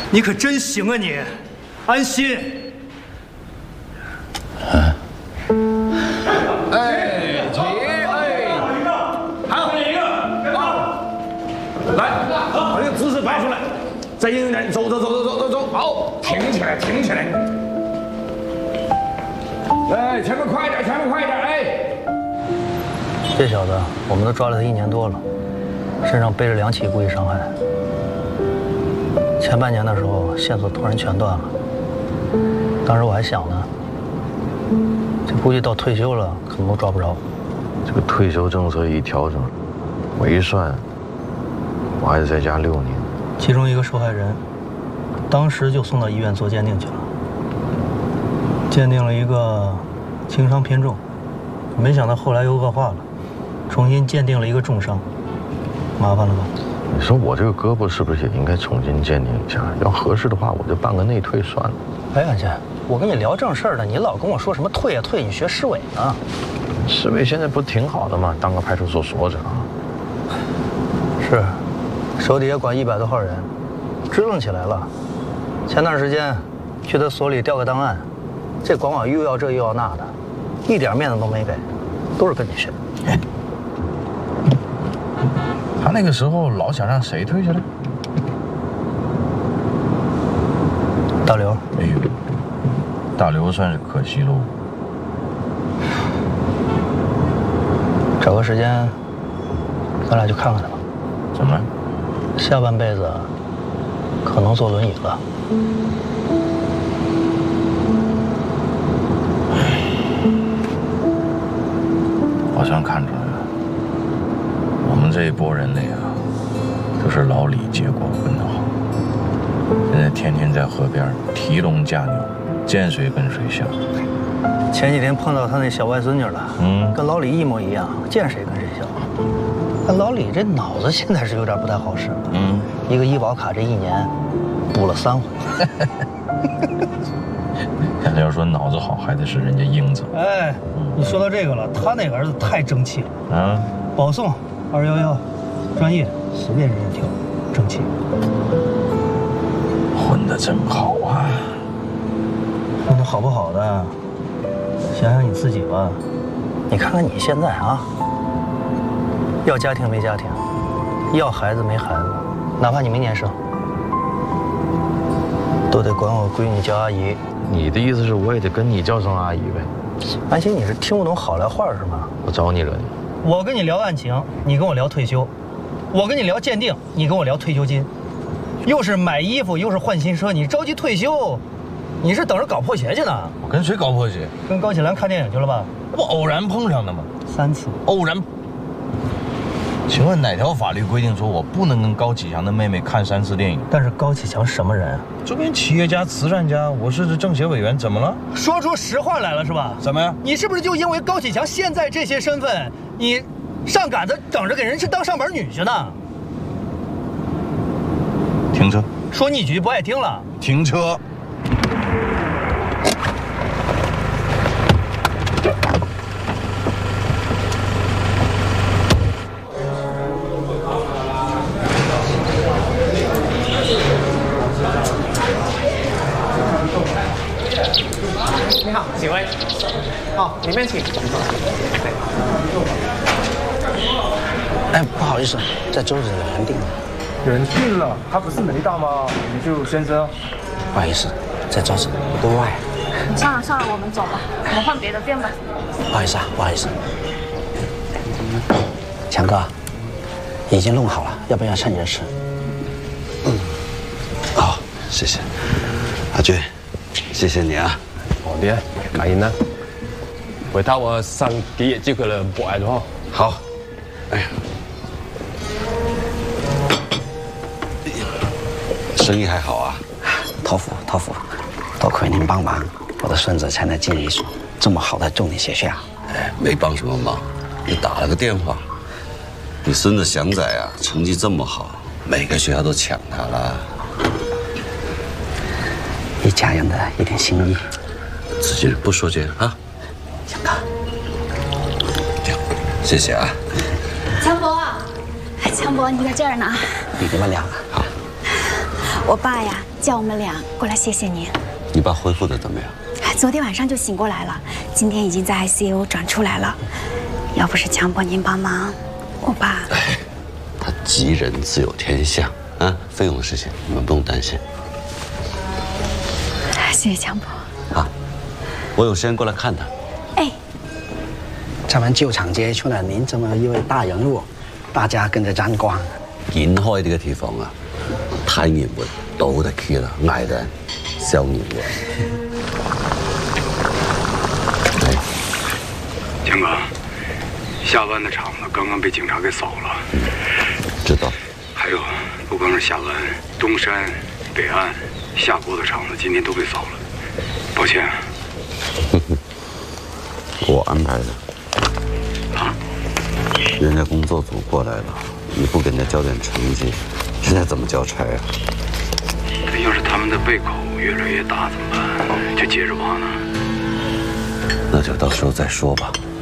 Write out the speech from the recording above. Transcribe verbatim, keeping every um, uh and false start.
你可真行啊你，安心。 啊。 哎，起，哎，好，一个，好，来，把这个姿势摆出来，再硬一点，走走走走走走走，好，挺起来，挺起来。哎，前面快一点，前面快一点，哎。 这小子，我们都抓了他一年多了，身上背着两起故意伤害。前半年的时候，线索突然全断了。当时我还想呢，这估计到退休了，可能都抓不着。 这个退休政策一调整，我一算，我还得在家六年。 其中一个受害人，当时就送到医院做鉴定去了，鉴定了一个轻伤偏重，没想到后来又恶化了，重新鉴定了一个重伤，麻烦了吧？ 你说我这个胳膊是不是也应该重新鉴定一下？要合适的话，我就办个内退算了。 哎，安心，我跟你聊正事儿呢，你老跟我说什么退啊退，你学市委呢？ 市委现在不挺好的吗？当个派出所所长。 是，手底下管一百多号人，支棱起来了。前段时间去他所里调个档案，这管我又要这又要那的，一点面子都没给，都是跟你学。 他那个时候老想让谁退下来？ 大刘。 哎呦，大刘算是可惜喽。 找个时间，咱俩去看看他吧。 怎么了？ 下半辈子可能坐轮椅了。 好像看出来了，我们这一拨人里啊，都是老李结过婚的好，现在天天在河边提笼架鸟，见谁跟谁笑。 前几天碰到他那小外孙女了，嗯，跟老李一模一样，见谁跟谁笑。但老李这脑子现在是有点不太好使了，嗯，一个医保卡这一年补了三回。 看他要说脑子好，还得是人家英子。 哎，你说到这个了，他那个儿子太争气了啊！保送二幺幺，专业随便人家挑，争气。 混得真好啊！ 混得好不好的，想想你自己吧。你看看你现在啊，要家庭没家庭，要孩子没孩子，哪怕你明年生，都得管我闺女叫阿姨。 你的意思是我也得跟你叫声阿姨呗？ 安心，你是听不懂好来话是吗？ 我找你惹你？ 我跟你聊案情，你跟我聊退休；我跟你聊鉴定，你跟我聊退休金。又是买衣服，又是换新车，你着急退休，你是等着搞破鞋去呢？ 我跟谁搞破鞋？ 跟高启兰看电影去了吧？ 不偶然碰上的吗？ 三次。 偶然。请问哪条法律规定说我不能跟高启强的妹妹看三次电影？ 但是高启强什么人啊？ 周边企业家、慈善家，我是政协委员，怎么了？ 说出实话来了是吧？ 怎么样？ 你是不是就因为高启强现在这些身份，你上赶着等着给人去当上门女婿呢？ 停车！ 说你几句不爱听了。 停车！ 你好，几位？哦，里面请。 哎，不好意思，在桌子有人订了。 有人订了，他不是没到吗？你就先生。 不好意思，在桌子多外。 算了算了，我们走吧，我们换别的店吧。 不好意思啊，不好意思。强哥，已经弄好了，要不要趁热吃？ 嗯，好，谢谢。阿俊，谢谢你啊。 好的，感恩啦。回頭我上幾日之佢嚟博下咗。 好。哎呀，生意还好啊？ 托福，托福，多亏您帮忙，我的孙子才能进一所这么好的重点学校。 哎，没帮什么忙，你打了个电话。你孙子祥仔啊，成绩这么好，每个学校都抢他了。 一家人的一点心意。 自己不说这啊。 强哥， 谢谢啊。 强伯，哎，强伯，你在这儿呢。 你跟我聊了。 好。 我爸呀，叫我们俩过来谢谢您。 你爸恢复的怎么样？ 昨天晚上就醒过来了，今天已经在 I C U 转出来了。要不是强迫您帮忙，我爸…… 哎，他吉人自有天相啊！费用的事情你们不用担心。 谢谢强迫。 啊，我有时间过来看他。 哎， 咱们旧厂街出了您这么一位大人物，大家跟着沾光。 沿開呢個地方啊，睇年活到得去了，捱人消年活。哎， 强哥，下湾的厂子刚刚被警察给扫了。 嗯，知道。 还有，不光是下湾，东山、北岸、下锅的厂子今天都被扫了。抱歉啊。 我安排的。 啊？ 人家工作组过来了。你不给人家交点成绩，人家怎么交差啊？ 要是他们的胃口越来越大怎么办？就接着挖呢？ 那就到时候再说吧。